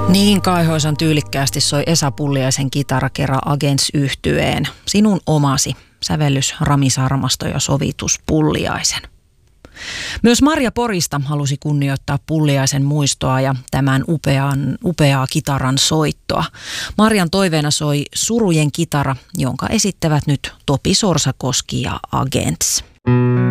Niin kaihoisan tyylikkäästi soi Esa Pulliaisen kitara kerran Agents-yhtyeen. Sinun omasi, sävellys Rami Sarmasto ja sovitus Pulliaisen. Myös Marja Porista halusi kunnioittaa Pulliaisen muistoa ja tämän upeaa kitaran soittoa. Marjan toiveena soi Surujen kitara, jonka esittävät nyt Topi Sorsakoski ja Agents.